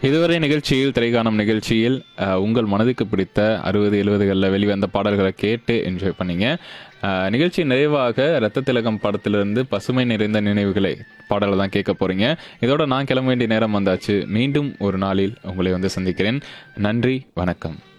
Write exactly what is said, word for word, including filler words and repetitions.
இதுவரை நிகழ்ச்சியில் திரைக்காணும் நிகழ்ச்சியில் அஹ், உங்கள் மனதுக்கு பிடித்த அறுபது எழுபதுகளில் வெளிவந்த பாடல்களை கேட்டு என்ஜாய் பண்ணீங்க. அஹ், நிகழ்ச்சி நிறைவாக ரத்த திலகம் படத்திலிருந்து பசுமை நிறைந்த நினைவுகளை பாடலை தான் கேட்க போறீங்க. இதோட நான் கிளம்ப வேண்டிய நேரம் வந்தாச்சு. மீண்டும் ஒரு நாளில் உங்களை வந்து சந்திக்கிறேன். நன்றி, வணக்கம்.